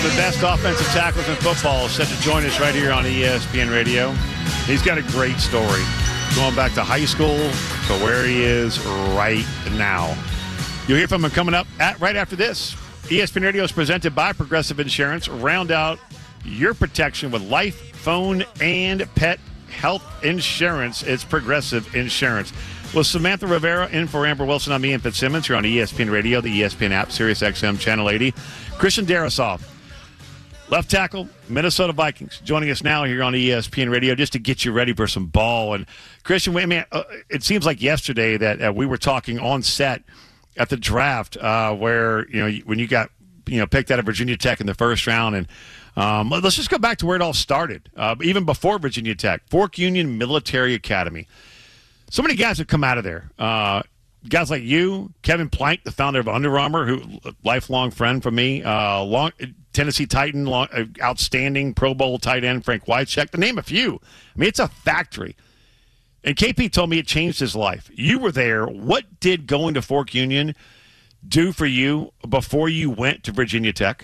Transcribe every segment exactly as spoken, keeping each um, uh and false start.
The best offensive tackles in football is set to join us right here on E S P N Radio. He's got a great story going back to high school to where he is right now. You'll hear from him coming up at right after this. E S P N Radio is presented by Progressive Insurance. Round out your protection with life, phone, and pet health insurance. It's Progressive Insurance. With Samantha Rivera in for Amber Wilson, I'm Ian Fitzsimmons here on E S P N Radio, the E S P N app, Sirius X M Channel eighty. Christian Darrisaw, left tackle, Minnesota Vikings, joining us now here on E S P N Radio just to get you ready for some ball. And Christian, I mean, uh, it seems like yesterday that uh, we were talking on set at the draft uh, where, you know, when you got, you know, picked out of Virginia Tech in the first round. And um, let's just go back to where it all started, uh, even before Virginia Tech, Fork Union Military Academy. So many guys have come out of there. Uh, guys like you, Kevin Plank, the founder of Under Armour, who lifelong friend for me, uh, long Tennessee Titan, long, uh, outstanding Pro Bowl tight end Frank Wycheck, to name a few. I mean, it's a factory. And K P told me it changed his life. You were there. What did going to Fork Union do for you before you went to Virginia Tech?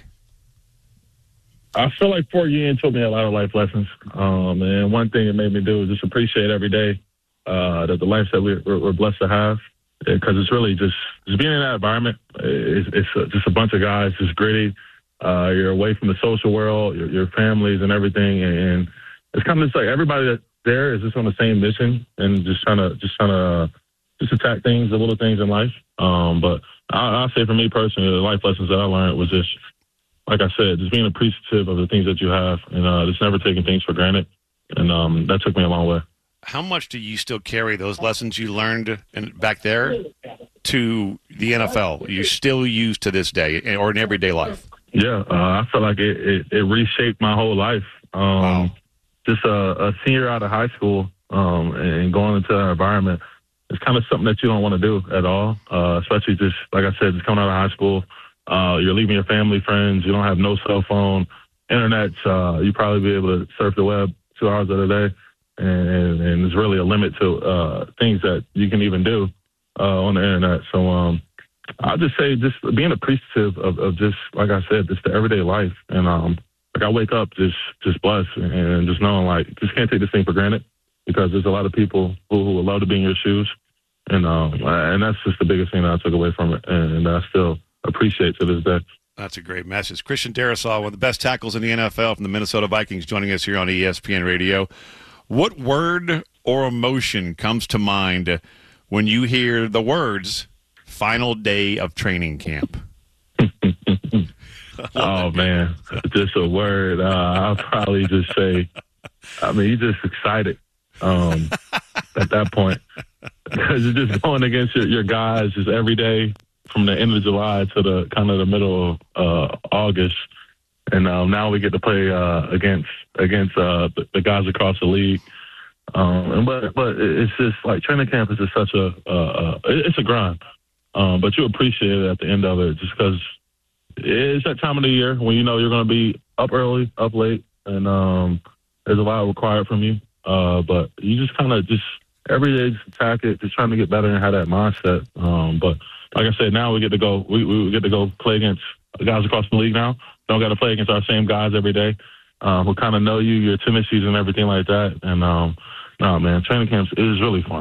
I feel like Fork Union taught me a lot of life lessons. Um, and one thing it made me do is just appreciate every day uh, that the life that we're, we're blessed to have. Because it's really just, just being in that environment. It's, it's just a bunch of guys, just gritty. Uh, you're away from the social world, your, your families and everything. And it's kind of just like everybody that's there is just on the same mission and just trying to, just trying to, just attack things, the little things in life. Um, but I, I'll say for me personally, the life lessons that I learned was just, like I said, just being appreciative of the things that you have and uh, just never taking things for granted. And um, that took me a long way. How much do you still carry those lessons you learned in, back there to the N F L? You still use to this day or in everyday life? Yeah, uh, I feel like it, it, it reshaped my whole life. Um, wow. Just a, a senior out of high school um, and going into that environment, it's kind of something that you don't want to do at all, uh, especially just, like I said, just coming out of high school. Uh, you're leaving your family, friends. You don't have no cell phone, internet. Uh, you probably be able to surf the web two hours of the day. And, and there's really a limit to uh, things that you can even do uh, on the internet. So um, I'll just say just being appreciative of, of just, like I said, just the everyday life. And um, like I wake up just just blessed and just knowing like just can't take this thing for granted because there's a lot of people who, who would love to be in your shoes. And um, and that's just the biggest thing that I took away from it and I still appreciate to this day. That's a great message. Christian Darrisaw, one of the best tackles in the N F L from the Minnesota Vikings, joining us here on E S P N Radio. What word or emotion comes to mind when you hear the words final day of training camp? Oh, man, just a word. Uh, I'll probably just say, I mean, you're just excited um, at that point because you're just going against your, your guys just every day from the end of July to the kind of the middle of uh, August. And um, now we get to play uh, against against uh, the, the guys across the league. Um, and but but it's just like training camp is just such a uh, uh, it's a grind. Um, but you appreciate it at the end of it just because it's that time of the year when you know you're going to be up early, up late, and um, there's a lot required from you. Uh, but you just kind of just every day just attack it, just trying to get better and have that mindset. Um, but like I said, now we get to go. We, we get to go play against guys across the league now. Don't got to play against our same guys every day um, who kind of know you, your tendencies and everything like that. And, um, no, man, training camps is really fun.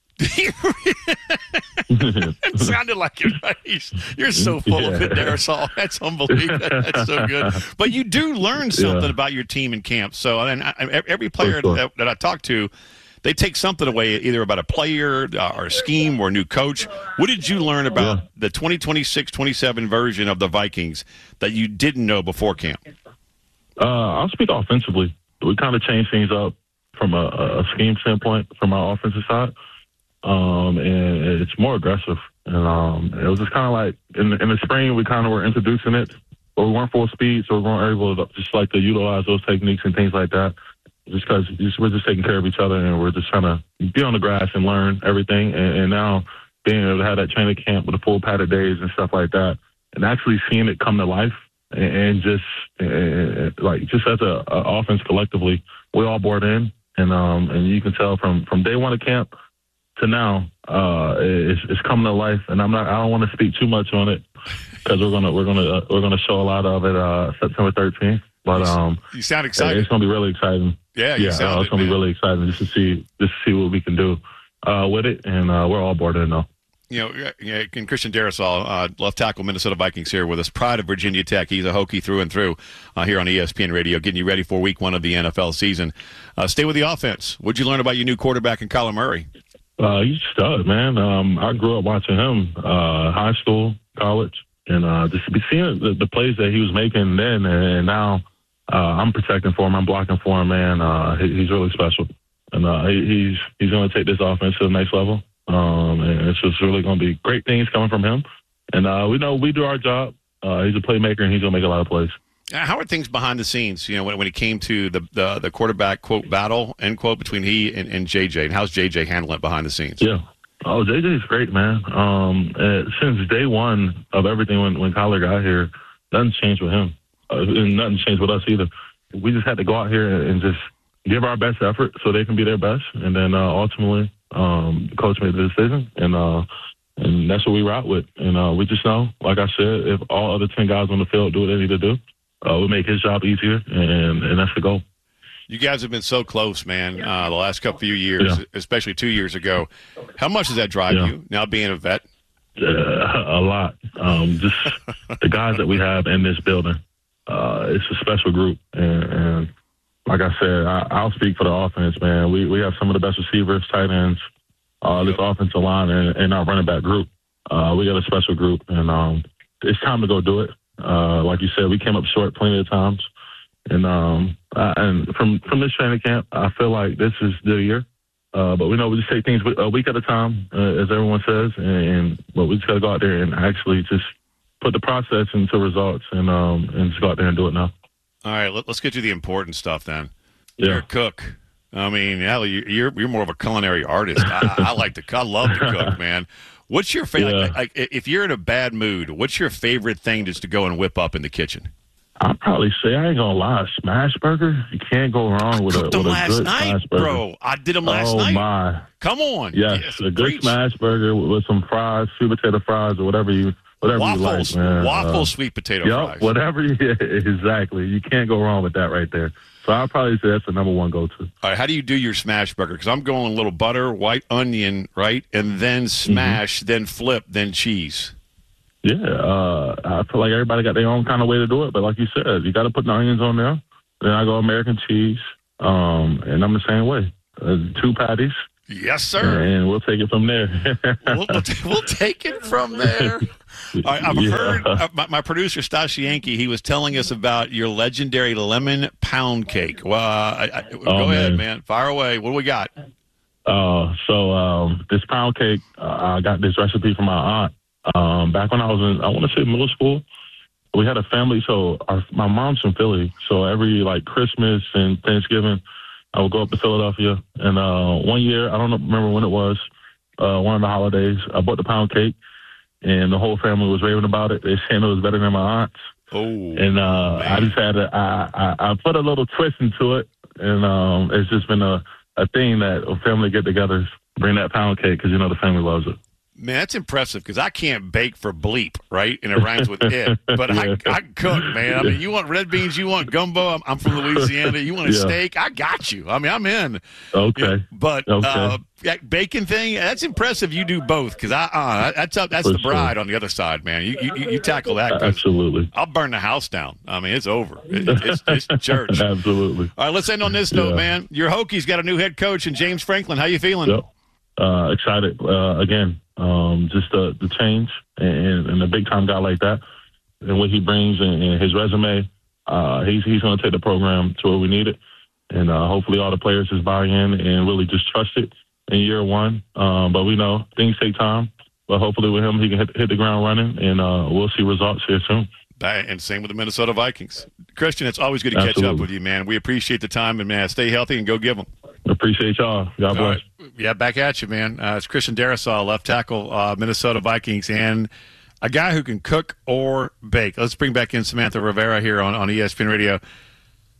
It sounded like you're, you're so full yeah. of it, Darrisaw. That's unbelievable. That's so good. But you do learn something yeah. about your team in camp. So and I, every player sure. that, that I talk to, they take something away either about a player uh, or a scheme or a new coach. What did you learn about yeah. the twenty twenty-six twenty-seven version of the Vikings that you didn't know before camp? Uh, I'll speak offensively. We kind of changed things up from a, a scheme standpoint from our offensive side. Um, and it's more aggressive. And um, it was just kind of like in the, in the spring, we kind of were introducing it, but we weren't full speed, so we weren't able to just like to utilize those techniques and things like that. Just because we're just taking care of each other and we're just trying to be on the grass and learn everything. And, and now being able to have that training camp with the full padded days and stuff like that, and actually seeing it come to life, and, and just and, like just as a, a offense collectively, we all bought in, and um, and you can tell from from day one of camp to now uh, is, is coming to life, and I'm not. I don't want to speak too much on it because we're gonna we're gonna uh, we're gonna show a lot of it uh, September thirteenth. But um, you sound excited. It's gonna be really exciting. Yeah, you yeah, sound uh, it's it, gonna man. be really exciting just to see just to see what we can do uh, with it, and uh, we're all bored in now. You know, yeah, and Christian Darrisaw, uh, left tackle, Minnesota Vikings, here with us. Pride of Virginia Tech. He's a Hokie through and through uh, here on E S P N Radio, getting you ready for week one of the N F L season. Uh, stay with the offense. What'd you learn about your new quarterback in Kyler Murray? Uh, he's a stud, man. Um, I grew up watching him, uh, high school, college, and uh, just to be seeing the, the plays that he was making then, and now uh, I'm protecting for him, I'm blocking for him, man. Uh, he, he's really special, and uh, he, he's he's going to take this offense to the next level. Um, and it's just really going to be great things coming from him. And uh, we know we do our job. Uh, he's a playmaker, and he's going to make a lot of plays. How are things behind the scenes, you know, when, when it came to the, the, the quarterback, quote, battle, end quote, between he and, and J J? And how's J J handling it behind the scenes? Yeah. Oh, J J's great, man. Um, uh, since day one of everything when, when Kyler got here, nothing's changed with him. Uh, and nothing's changed with us either. We just had to go out here and just give our best effort so they can be their best. And then uh, ultimately, um, the coach made the decision, and uh, and that's what we route with. And uh, we just know, like I said, if all other ten guys on the field do what they need to do, uh, we make his job easier, and, and that's the goal. You guys have been so close, man, uh, the last couple few years, yeah. especially two years ago. How much does that drive yeah. you, now being a vet? Uh, a lot. Um, just the guys that we have in this building, uh, it's a special group. And, and like I said, I, I'll speak for the offense, man. We we have some of the best receivers, tight ends, uh, this offensive line, and, and our running back group. Uh, we got a special group, and um, it's time to go do it. Uh, like you said, we came up short plenty of times. And um, uh, and from, from this training camp, I feel like this is the year. Uh, but we know we just take things a week at a time, uh, as everyone says. And, and but we just got to go out there and actually just put the process into results, and um, and just go out there and do it now. All right, let, let's get to the important stuff then. Yeah. You're a cook. I mean, hell, you're you're more of a culinary artist. I, I like to, I love to cook, man. What's your favorite? Yeah. Like, like, if you're in a bad mood, what's your favorite thing just to go and whip up in the kitchen? I'd probably say, I ain't gonna lie, smash burger. You can't go wrong with a, with them a last good night, smash burger. bro. I did them last oh, night. my. Come on. Yes, yes a good preach. smash burger with, with some fries, sweet potato fries, or whatever you whatever Waffles, you like, man. waffle uh, sweet potato yep, fries. Whatever you, exactly. You can't go wrong with that right there. So I'd probably say that's the number one go-to. All right, how do you do your smash burger? Because I'm going a little butter, white onion, right, and then smash, mm-hmm. then flip, then cheese. Yeah, uh, I feel like everybody got their own kind of way to do it, but like you said, you got to put the onions on there. Then I go American cheese, um, and I'm the same way. Uh, two patties. Yes, sir. And we'll take it from there. we'll, we'll, t- we'll take it from there. All right, I've yeah. heard uh, my, my producer, Stassi Yankee, he was telling us about your legendary lemon pound cake. Well, uh, I, I, oh, go man. ahead, man. Fire away. What do we got? Uh, so um, this pound cake, uh, I got this recipe from my aunt. Um, back when I was in, I want to say middle school, we had a family. So our, my mom's from Philly. So every like Christmas and Thanksgiving, I would go up to Philadelphia. And uh, one year, I don't remember when it was, uh, one of the holidays, I bought the pound cake, and the whole family was raving about it. They saying it was better than my aunt's. Oh, and uh, I just had to, I, I, I put a little twist into it, and um, it's just been a, a thing that a family get together, bring that pound cake because you know the family loves it. Man, that's impressive because I can't bake for bleep, right? And it rhymes with it. But yeah. I, I cook, man. I mean, you want red beans, you want gumbo. I'm, I'm from Louisiana. You want a yeah. steak? I got you. I mean, I'm in. Okay. You know, but okay. uh, that bacon thing, that's impressive you do both because I, uh, that's up, that's for the bride sure. on the other side, man. You, you, you tackle that. Absolutely. I'll burn the house down. I mean, it's over. It, it's, it's church. Absolutely. All right, let's end on this note, yeah. man. Your Hokies got a new head coach in James Franklin. How you feeling? Yep. Uh, excited. Uh, again. Um, just the, the change and, and a big-time guy like that and what he brings and, and his resume, uh, he's he's going to take the program to where we need it. And uh, hopefully all the players just buy in and really just trust it in year one. Um, but we know things take time. But hopefully with him, he can hit, hit the ground running, and uh, we'll see results here soon. And same with the Minnesota Vikings. Christian, it's always good to Absolutely. catch up with you, man. We appreciate the time, and, man, stay healthy and go give them. Appreciate y'all. God bless. Right. Yeah, back at you, man. Uh, it's Christian Darrisaw, left tackle, uh, Minnesota Vikings, and a guy who can cook or bake. Let's bring back in Samantha Rivera here on, on E S P N Radio.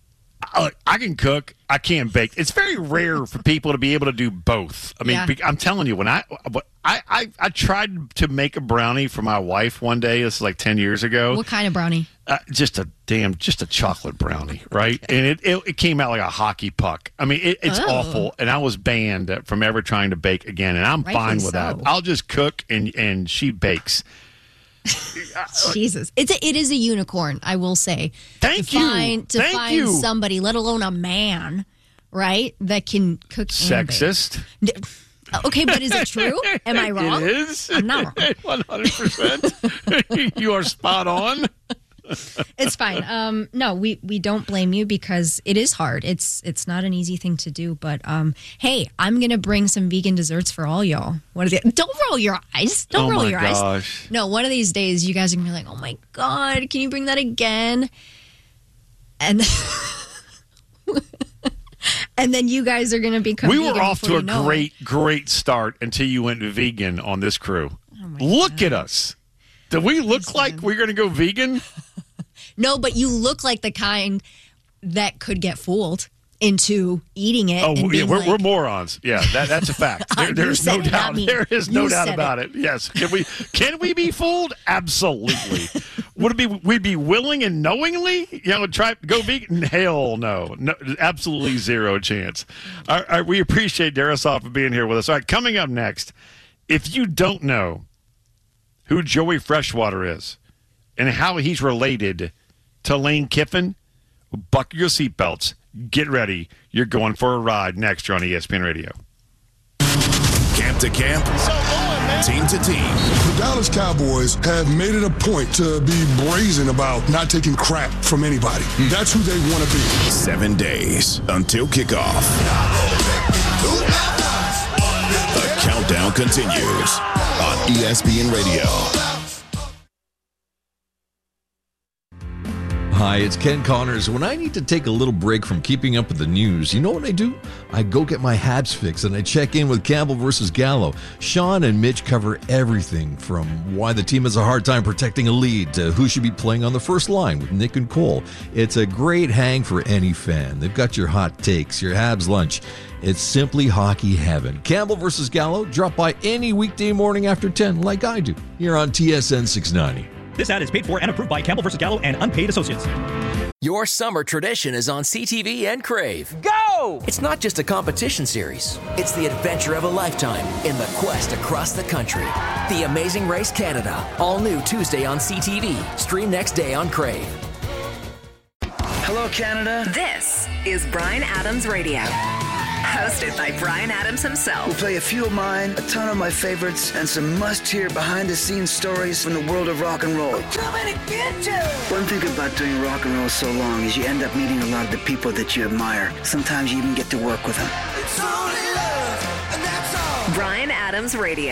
Look, I can cook. I can't bake. It's very rare for people to be able to do both. I mean, Yeah. be- I'm telling you, when I, I, I, I tried to make a brownie for my wife one day. This is like ten years ago. What kind of brownie? Uh, just a damn, just a chocolate brownie, right? And it, it, it came out like a hockey puck. I mean, it, it's Oh. awful. And I was banned from ever trying to bake again. And I'm Rightfully fine with so. that. I'll just cook and, and she bakes. Jesus, it's a, it is a unicorn. I will say. Thank to you. Find, to Thank find you. somebody, let alone a man, right, that can cook. and bake. Sexist. Okay, but is it true? Am I wrong? It is. I'm not wrong. one hundred percent. You are spot on. It's fine. Um, no, we, we don't blame you because it is hard. It's it's not an easy thing to do. But um, hey, I'm gonna bring some vegan desserts for all y'all. What are they? Don't roll your eyes. Don't Oh roll my your gosh. eyes. No, one of these days you guys are gonna be like, oh my god, can you bring that again? And and then you guys are gonna become. We were vegan off before to a you know great, great start until you went vegan on this crew. Oh my Look God. at us. Do we look Thanks, like man. we're going to go vegan? it. No, but you look like the kind that could get fooled into eating it. Oh, and yeah, being we're, like, we're morons. Yeah, that, that's a fact. There, You there's said no it, not doubt. me. There is no You doubt said about it. Yes. Can we can we be fooled? Absolutely. Would it be we'd be willing and knowingly, you know, try go vegan? Hell no. No, absolutely zero chance. All right, we appreciate Darisoff for being here with us. All right, coming up next, if you don't know who Joey Freshwater is and how he's related to Lane Kiffin, buckle your seatbelts. Get ready. You're going for a ride next year on E S P N Radio. Camp to camp, team to team. The Dallas Cowboys have made it a point to be brazen about not taking crap from anybody. That's who they want to be. Seven days until kickoff. The countdown continues on E S P N Radio. Hi, it's Ken Connors. When I need to take a little break from keeping up with the news, you know what I do? I go get my Habs fix and I check in with Campbell versus Gallo. Sean and Mitch cover everything from why the team has a hard time protecting a lead to who should be playing on the first line with Nick and Cole. It's a great hang for any fan. They've got your hot takes, your Habs lunch. It's simply hockey heaven. Campbell versus Gallo, drop by any weekday morning after ten like I do here on T S N six ninety. This ad is paid for and approved by Campbell versus Gallo and unpaid associates. Your summer tradition is on C T V and Crave. Go! It's not just a competition series. It's the adventure of a lifetime in the quest across the country. The Amazing Race Canada. All new Tuesday on C T V. Stream next day on Crave. Hello, Canada. This is Bryan Adams Radio. Hosted by Bryan Adams himself. We'll play a few of mine, a ton of my favorites, and some must-hear behind-the-scenes stories from the world of rock and roll. One thing about doing rock and roll so long is you end up meeting a lot of the people that you admire. Sometimes you even get to work with them. Bryan Adams Radio.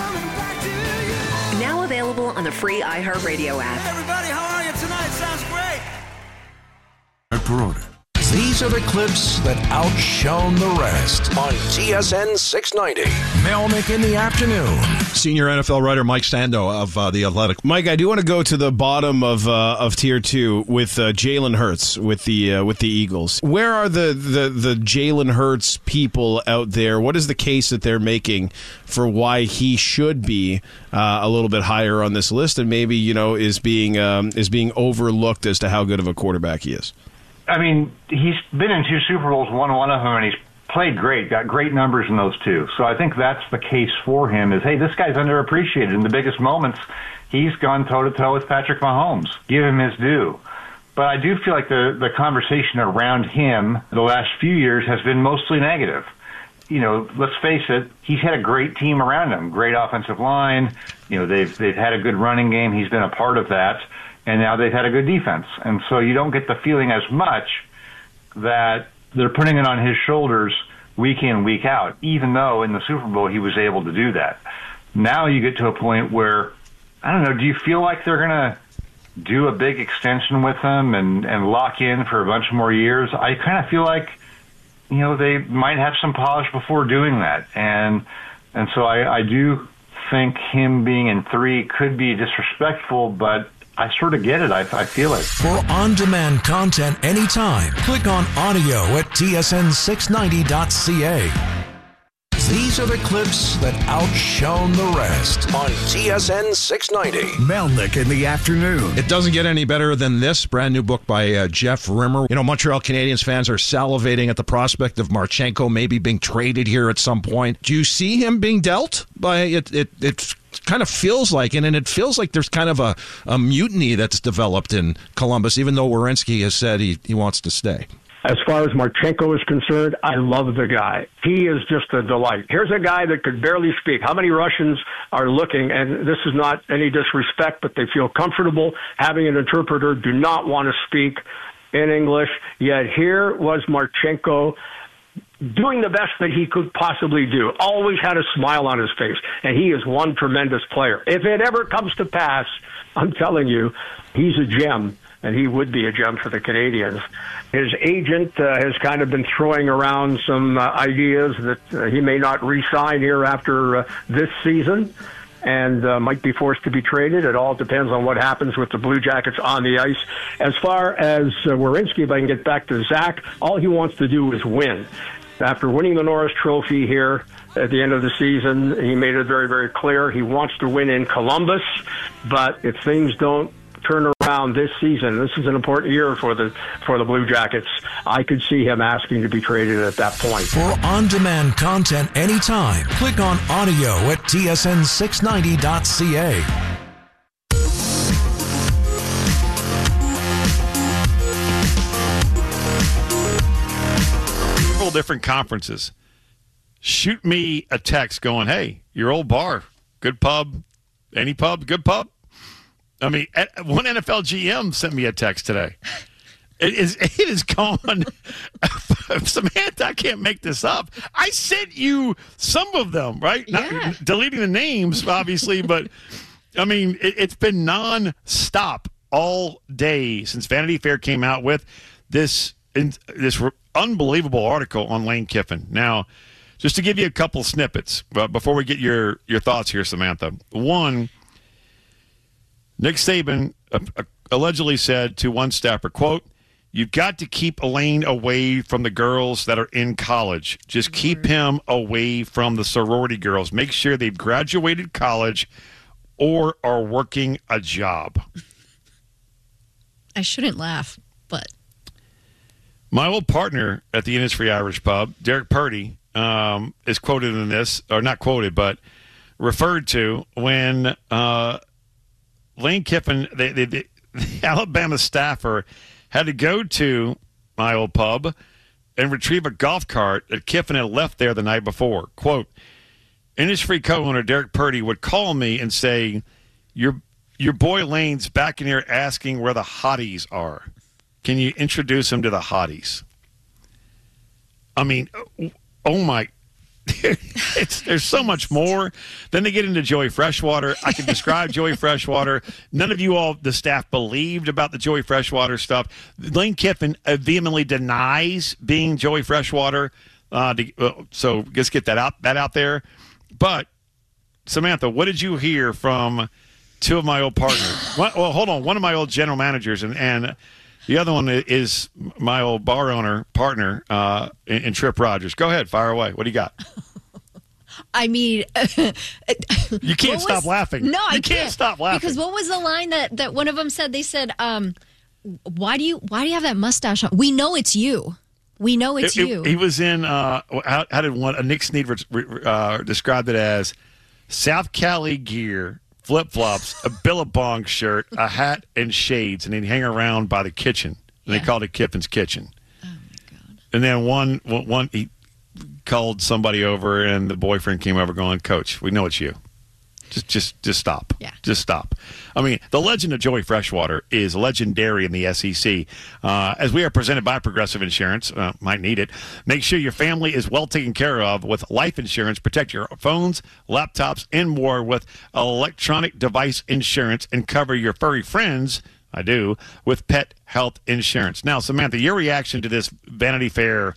Now available on the free iHeartRadio app. Everybody, how are you tonight? Sounds great. Perota. These are the clips that outshone the rest on T S N six ninety. Melnick in the afternoon. Senior N F L writer Mike Sando of uh, The Athletic. Mike, I do want to go to the bottom of uh, of tier two with uh, Jalen Hurts with the uh, with the Eagles. Where are the the, the Jalen Hurts people out there? What is the case that they're making for why he should be uh, a little bit higher on this list, and maybe you know is being um, is being overlooked as to how good of a quarterback he is? I mean, he's been in two Super Bowls, won one of them, and he's played great, got great numbers in those two. So I think that's the case for him is, hey, this guy's underappreciated. In the biggest moments, he's gone toe-to-toe with Patrick Mahomes. Give him his due. But I do feel like the, the conversation around him the last few years has been mostly negative. You know, let's face it, he's had a great team around him, great offensive line. You know, they've they've had a good running game. He's been a part of that. And now they've had a good defense. And so you don't get the feeling as much that they're putting it on his shoulders week in, week out, even though in the Super Bowl he was able to do that. Now you get to a point where, I don't know, do you feel like they're going to do a big extension with him and, and lock in for a bunch more years? I kind of feel like, you know, they might have some polish before doing that. And and so I, I do think him being in three could be disrespectful, but I sort of get it. I, I feel it. For on-demand content anytime, click on audio at T S N six ninety dot C A. These are the clips that outshone the rest on T S N six ninety. Melnick in the afternoon. It doesn't get any better than this brand new book by uh, Jeff Rimmer. You know, Montreal Canadiens fans are salivating at the prospect of Marchenko maybe being traded here at some point. Do you see him being dealt? By it, it, it kind of feels like it, and it feels like there's kind of a, a mutiny that's developed in Columbus, even though Werenski has said he, he wants to stay. As far as Marchenko is concerned, I love the guy. He is just a delight. Here's a guy that could barely speak. How many Russians are looking, and this is not any disrespect, but they feel comfortable having an interpreter, do not want to speak in English. Yet here was Marchenko doing the best that he could possibly do. Always had a smile on his face, and he is one tremendous player. If it ever comes to pass, I'm telling you, he's a gem. And he would be a gem for the Canadiens. His agent uh, has kind of been throwing around some uh, ideas that uh, he may not re-sign here after uh, this season and uh, might be forced to be traded. It all depends on what happens with the Blue Jackets on the ice. As far as uh, Werenski, if I can get back to Zach, all he wants to do is win. After winning the Norris Trophy here at the end of the season, he made it very, very clear he wants to win in Columbus. But if things don't turn around this season, this is an important year for the for the Blue Jackets, I could see him asking to be traded at that point. For on-demand content anytime, click on audio at T S N six ninety dot C A. Several different conferences. Shoot me a text going, hey, your old bar, good pub, any pub, good pub. I mean, one N F L G M sent me a text today. It is it is gone. Samantha, I can't make this up. I sent you some of them, right? Yeah. Not deleting the names, obviously, but I mean, it, it's been non-stop all day since Vanity Fair came out with this in, this unbelievable article on Lane Kiffin. Now, just to give you a couple snippets, but before we get your your thoughts here, Samantha. One. Nick Saban uh, uh, allegedly said to one staffer, quote, you've got to keep Elaine away from the girls that are in college. Just keep him away from the sorority girls. Make sure they've graduated college or are working a job. I shouldn't laugh, but. My old partner at the Innisfree Irish Pub, Derek Purdy, um, is quoted in this, or not quoted, but referred to when uh, – Lane Kiffin, the, the, the Alabama staffer, had to go to my old pub and retrieve a golf cart that Kiffin had left there the night before. Quote, Innisfree co-owner Derek Purdy would call me and say, your, your boy Lane's back in here asking where the hotties are. Can you introduce him to the hotties? I mean, oh my... it's, there's so much more. Then they get into Joey Freshwater. I can describe Joey Freshwater. None of you all, the staff, believed about the Joey Freshwater stuff. Lane Kiffin vehemently denies being Joey Freshwater. Uh, to, uh, so just get that out that out there. But Samantha, what did you hear from two of my old partners? Well, well hold on. One of my old general managers, and and the other one is my old bar owner partner uh, in, in Trip Rogers. Go ahead, fire away. What do you got? I mean, you can't stop was, laughing. No, I you can't, can't stop laughing. Because what was the line that, that one of them said? They said, um, "Why do you why do you have that mustache on? We know it's you. We know it's it, you." It, he was in. Uh, how, how did one? Uh, Nick Sneed uh, described it as South Cali gear. Flip-flops, a Billabong shirt, a hat, and shades, and he'd hang around by the kitchen. And yeah. They called it Kiffin's Kitchen. Oh, my God. And then one, one, he called somebody over, and the boyfriend came over going, Coach, we know it's you. Just just, just stop. Yeah. Just stop. I mean, the legend of Joey Freshwater is legendary in the S E C. Uh, as we are presented by Progressive Insurance, uh, might need it. Make sure your family is well taken care of with life insurance. Protect your phones, laptops, and more with electronic device insurance, and cover your furry friends, I do, with pet health insurance. Now, Samantha, your reaction to this Vanity Fair,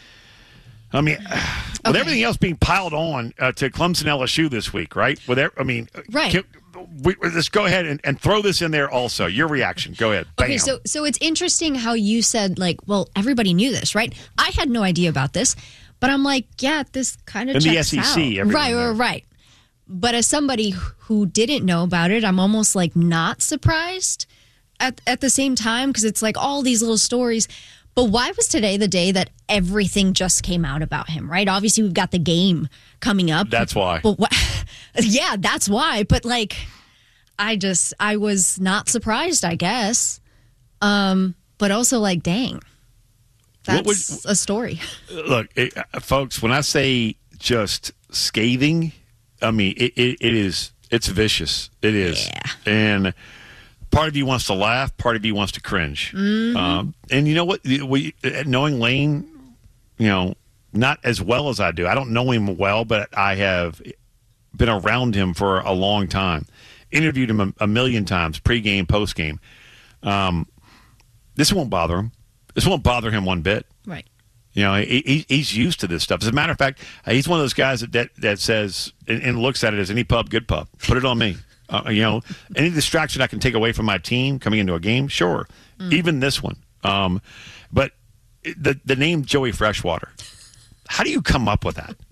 I mean, okay. with everything else being piled on uh, to Clemson L S U this week, right? With every, I mean, right. Can, we, let's go ahead and, and throw this in there also. Your reaction. Go ahead. Bam. Okay, so so it's interesting how you said, like, well, everybody knew this, right? I had no idea about this, but I'm like, yeah, this kind of in checks the S E C, out. Right, right, right. But as somebody who didn't know about it, I'm almost like not surprised at at the same time because it's like all these little stories. But why was today the day that everything just came out about him, right? Obviously, we've got the game coming up. That's why. But what? Yeah, that's why. But like, I just, I was not surprised, I guess. Um, but also like, dang, that's would, a story. Look, it, uh, folks, when I say just scathing, I mean, it, it, it is, it's vicious. It is. Yeah. And part of you wants to laugh, part of you wants to cringe. Mm-hmm. Um, and you know what? We, knowing Lane, you know, not as well as I do. I don't know him well, but I have been around him for a long time. Interviewed him a, a million times, pregame, postgame. Um, this won't bother him. This won't bother him one bit. Right. You know, he, he's used to this stuff. As a matter of fact, he's one of those guys that that, that says and, and looks at it as any pub, good pub. Put it on me. Uh, you know, any distraction I can take away from my team coming into a game, sure. Mm. Even this one. Um, but the the name Joey Freshwater, how do you come up with that?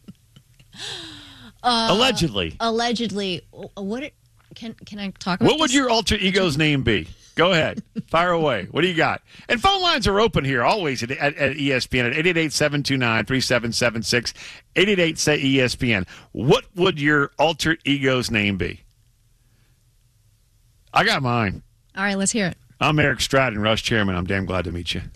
Uh, allegedly. Allegedly. What can can I talk about? What would this? your alter ego's name be? Go ahead. Fire away. What do you got? And phone lines are open here always at, at, at E S P N at eight eight eight, seven two nine, three seven seven six, eight eight eight, say E S P N. What would your alter ego's name be? I got mine. All right, let's hear it. I'm Eric Stratton, Rush Chairman. I'm damn glad to meet you.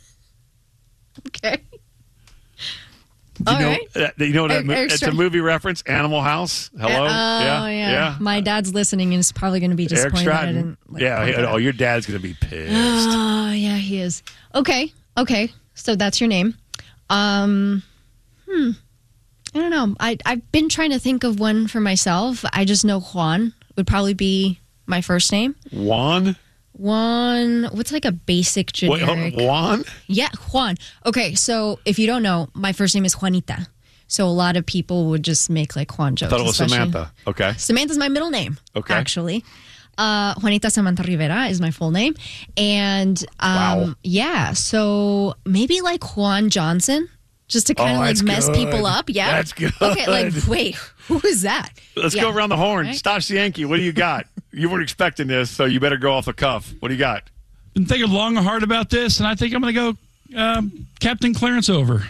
Okay. You All know, right. uh, you know what? Eric, that, Eric it's Stratton. a movie reference. Animal House. Hello. Uh, oh, yeah. yeah. Yeah. My dad's listening and is probably going to be Eric disappointed that I Stratton. didn't. Like, yeah. point He, that oh, out. your dad's going to be pissed. Oh, yeah, he is. Okay. Okay. So that's your name. Um, hmm. I don't know. I, I've been trying to think of one for myself. I just know Juan would probably be my first name. Juan? Juan. What's like a basic generic? Wait, Juan? Yeah, Juan. Okay, so if you don't know, my first name is Juanita. So a lot of people would just make like Juan jokes. I thought it was especially- Samantha. Okay. Samantha's my middle name. Okay. Actually. Uh, Juanita Samantha Rivera is my full name. And um, Wow. yeah, so maybe like Juan Johnson, just to kind of Oh, like that's mess good. people up. Yeah. That's good. Okay, like, wait, who is that? Let's Yeah. go around the horn. Right. Stash Yankee, what do you got? You weren't expecting this, so you better go off the cuff. What do you got? Been thinking long and hard about this, and I think I'm going to go um, Captain Clarence Over.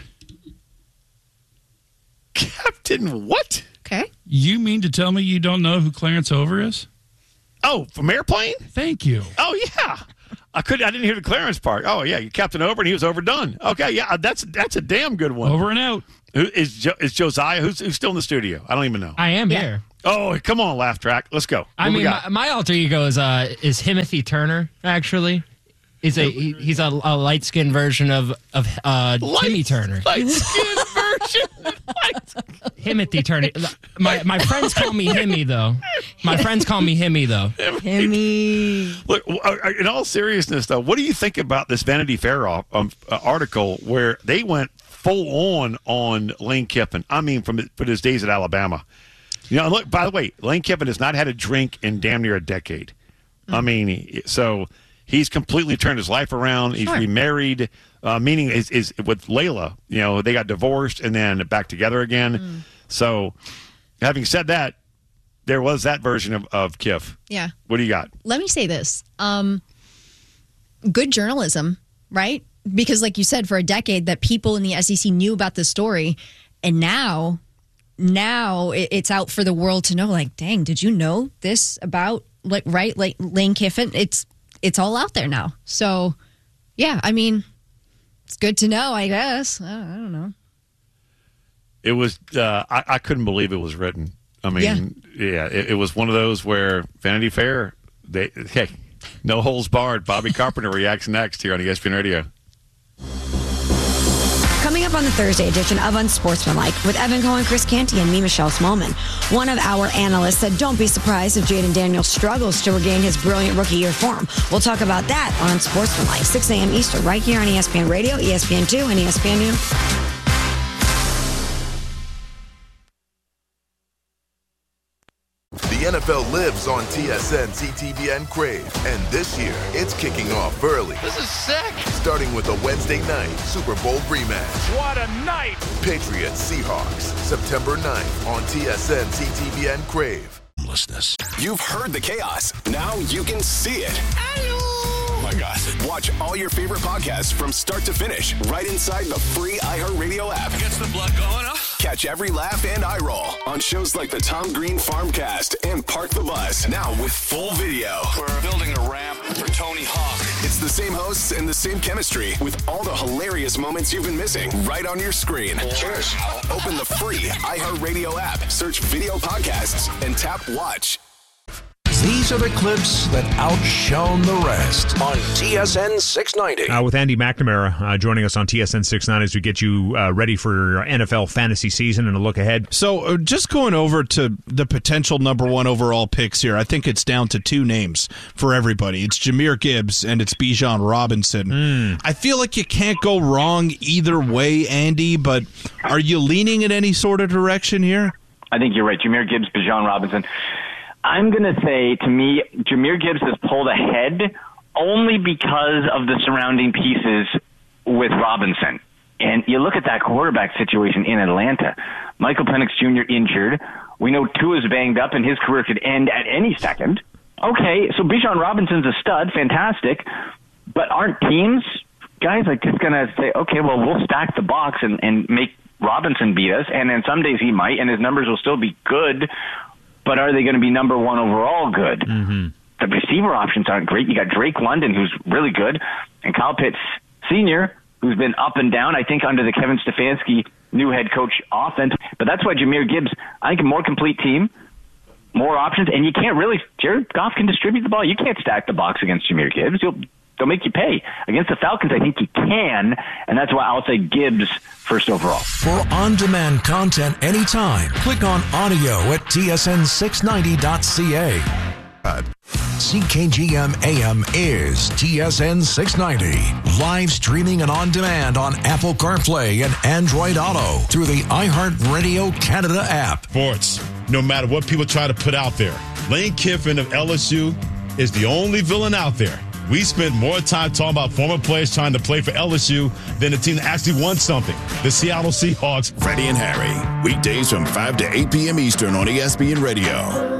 Captain what? Okay. You mean to tell me you don't know who Clarence Over is? Oh, from Airplane? Thank you. Oh, yeah. I could. I didn't hear the Clarence part. Oh, yeah. You Captain Over, and he was overdone. Okay, yeah. That's that's a damn good one. Over and out. Who is jo- is Josiah? Who's who's still in the studio? I don't even know. I am Yeah. here. Oh, come on, laugh track. Let's go. I What we mean, got? my, my alter ego is uh is Timothy Turner. Actually, he's a he, he's a, a light skinned version of of uh, Timmy Turner. Light skin version. Timothy Turner. My my friends call me Himmy though. My friends call me Himmy though. Himmy. Look, uh, in all seriousness, though, what do you think about this Vanity Fair um, uh, article where they went full on on Lane Kiffin? I mean, from from his days at Alabama. You know, look. By the way, Lane Kiffin has not had a drink in damn near a decade. Mm-hmm. I mean, he- so he's completely turned his life around. He's Sure. remarried. Uh, meaning is is with Layla. You know, they got divorced and then back together again. Mm. So, having said that, there was that version of of Kiff. Yeah. What do you got? Let me say this. Um, good journalism, right? Because like you said, for a decade that people in the S E C knew about this story, and now, now it- it's out for the world to know, like, dang, did you know this about, like, right, like Lane Kiffin? It's, it's all out there now. So, yeah, I mean, it's good to know, I guess. I don't, I don't know. It was. Uh, I, I couldn't believe it was written. I mean, yeah, yeah it, it was one of those where Vanity Fair. They hey, no holds barred. Bobby Carpenter reacts next here on E S P N Radio. Coming up on the Thursday edition of Unsportsmanlike with Evan Cohen, Chris Canty, and me, Michelle Smallman. One of our analysts said, don't be surprised if Jaden Daniels struggles to regain his brilliant rookie year form. We'll talk about that on Unsportsmanlike, six a.m. Eastern, right here on E S P N Radio, E S P N two, and E S P N U. The The N F L lives on T S N, C T V, and Crave. And this year, it's kicking off early. This is sick. Starting with a Wednesday night Super Bowl rematch. What a night. Patriots Seahawks, September ninth on T S N, C T V, and Crave. You've heard the chaos. Now you can see it. Oh my God. Watch all your favorite podcasts from start to finish right inside the free iHeartRadio app. Gets the blood going, huh? Catch every laugh and eye roll on shows like the Tom Green Farmcast and Park the Bus. Now with full video. We're building a ramp for Tony Hawk. It's the same hosts and the same chemistry with all the hilarious moments you've been missing right on your screen. Cheers. Open the free iHeartRadio app, search video podcasts, and tap watch. These are the clips that outshone the rest on T S N six ninety. Uh, with Andy McNamara uh, joining us on T S N six ninety as we get you uh, ready for N F L fantasy season and a look ahead. So uh, just going over to the potential number one overall picks here, I think it's down to two names for everybody. It's Jahmyr Gibbs and it's Bijan Robinson. Mm. I feel like you can't go wrong either way, Andy, but are you leaning in any sort of direction here? I think you're right. Jahmyr Gibbs, Bijan Robinson. I'm going to say, to me, Jahmyr Gibbs has pulled ahead only because of the surrounding pieces with Robinson. And you look at that quarterback situation in Atlanta. Michael Penix Junior injured. We know Tua's banged up and his career could end at any second. Okay, so Bijan Robinson's a stud, fantastic. But aren't teams, guys, like just going to say, okay, well, we'll stack the box and, and make Robinson beat us. And then some days he might, and his numbers will still be good. But are they going to be number one overall good? Mm-hmm. The receiver options aren't great. You got Drake London, who's really good, and Kyle Pitts Senior, who's been up and down, I think, under the Kevin Stefanski new head coach offense. But that's why Jahmyr Gibbs, I think, a more complete team, more options, and you can't really, Jared Goff can distribute the ball. You can't stack the box against Jahmyr Gibbs. You'll, they'll make you pay. Against the Falcons, I think you can, and that's why I'll say Gibbs first overall. For on-demand content anytime, click on audio at T S N six ninety dot C A. C K G M A M is T S N six ninety. Live streaming and on demand on Apple CarPlay and Android Auto through the iHeartRadio Canada app. Sports, no matter what people try to put out there, Lane Kiffin of L S U is the only villain out there. We spent more time talking about former players trying to play for L S U than the team that actually won something, the Seattle Seahawks. Freddie and Harry, weekdays from five to eight p.m. Eastern on E S P N Radio.